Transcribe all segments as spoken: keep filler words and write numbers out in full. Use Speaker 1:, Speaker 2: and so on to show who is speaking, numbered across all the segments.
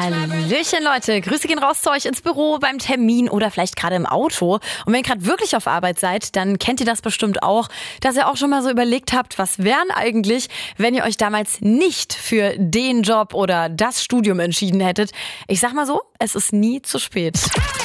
Speaker 1: Hallöchen Leute, Grüße gehen raus zu euch ins Büro, beim Termin oder vielleicht gerade im Auto. Und wenn ihr gerade wirklich auf Arbeit seid, dann kennt ihr das bestimmt auch, dass ihr auch schon mal so überlegt habt, was wären eigentlich, wenn ihr euch damals nicht für den Job oder das Studium entschieden hättet. Ich sag mal so, es ist nie zu spät.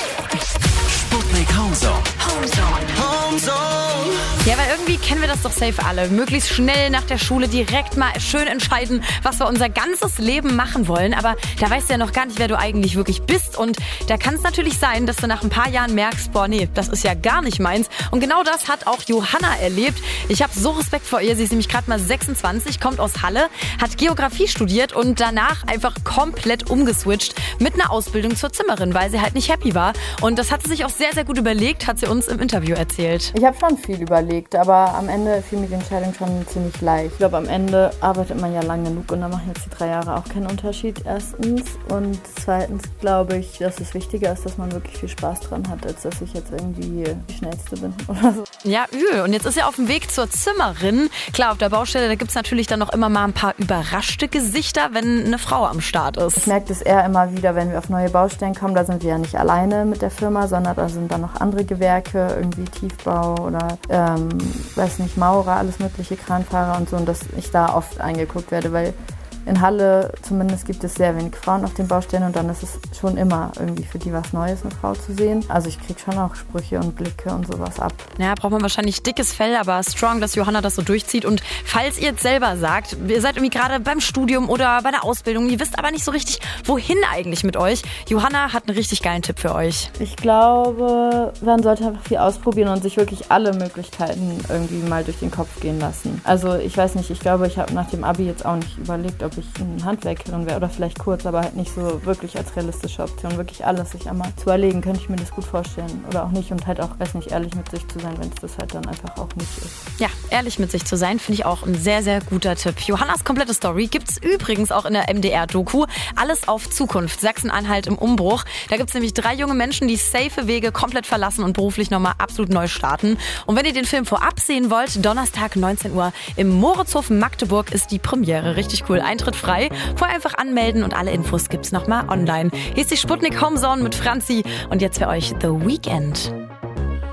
Speaker 2: Sputnik Homezone. Homezone. Homezone.
Speaker 1: Ja, weil irgendwie kennen wir das doch safe alle. Möglichst schnell nach der Schule direkt mal schön entscheiden, was wir unser ganzes Leben machen wollen. Aber da weißt du ja noch gar nicht, wer du eigentlich wirklich bist. Und da kann es natürlich sein, dass du nach ein paar Jahren merkst, boah, nee, das ist ja gar nicht meins. Und genau das hat auch Johanna erlebt. Ich habe so Respekt vor ihr. Sie ist nämlich gerade mal sechsundzwanzig, kommt aus Halle, hat Geografie studiert und danach einfach komplett umgeswitcht mit einer Ausbildung zur Zimmerin, weil sie halt nicht happy war. Und das hat sie sich auch sehr, sehr gut überlegt, hat sie uns im Interview erzählt.
Speaker 3: Ich habe schon viel überlegt, aber am Ende fiel mir die Entscheidung schon ziemlich leicht. Ich glaube, am Ende arbeitet man ja lang genug und dann machen jetzt die drei Jahre auch keinen Unterschied, erstens. Und zweitens glaube ich, dass es wichtiger ist, dass man wirklich viel Spaß dran hat, als dass ich jetzt irgendwie die Schnellste bin oder so.
Speaker 1: Ja, übel. Und jetzt ist sie auf dem Weg zur Zimmerin. Klar, auf der Baustelle, da gibt es natürlich dann noch immer mal ein paar überraschte Gesichter, wenn eine Frau am Start ist.
Speaker 3: Ich merke das eher immer wieder, wenn wir auf neue Baustellen kommen. Da sind wir ja nicht alleine mit der Firma, sondern da sind dann noch andere Gewerke, irgendwie Tiefbau oder ähm, weiß nicht, Maurer, alles mögliche, Kranfahrer und so. Und dass ich da oft eingeguckt werde, weil in Halle zumindest gibt es sehr wenig Frauen auf den Baustellen und dann ist es schon immer irgendwie für die was Neues, eine Frau zu sehen. Also ich kriege schon auch Sprüche und Blicke und sowas ab.
Speaker 1: Ja, braucht man wahrscheinlich dickes Fell, aber strong, dass Johanna das so durchzieht. Und falls ihr jetzt selber sagt, ihr seid irgendwie gerade beim Studium oder bei der Ausbildung, ihr wisst aber nicht so richtig, wohin eigentlich mit euch, Johanna hat einen richtig geilen Tipp für euch.
Speaker 3: Ich glaube, man sollte einfach viel ausprobieren und sich wirklich alle Möglichkeiten irgendwie mal durch den Kopf gehen lassen. Also ich weiß nicht, ich glaube, ich habe nach dem Abi jetzt auch nicht überlegt, ob ich eine Handwerkerin wäre oder vielleicht kurz, aber halt nicht so wirklich als realistische Option. Wirklich alles sich einmal zu überlegen, könnte ich mir das gut vorstellen oder auch nicht und halt auch, weiß nicht, ehrlich mit sich zu sein, wenn es das halt dann einfach auch nicht ist.
Speaker 1: Ja, ehrlich mit sich zu sein, finde ich auch ein sehr, sehr guter Tipp. Johannas komplette Story gibt's übrigens auch in der M D R-Doku. Alles auf Zukunft, Sachsen-Anhalt im Umbruch. Da gibt's nämlich drei junge Menschen, die safe Wege komplett verlassen und beruflich nochmal absolut neu starten. Und wenn ihr den Film vorab sehen wollt, Donnerstag neunzehn Uhr im Moritzhof Magdeburg ist die Premiere. Richtig cool, Eintritt frei. Vorher einfach anmelden und alle Infos gibt's nochmal online. Hier ist die Sputnik Homezone mit Franzi und jetzt für euch The Weekend.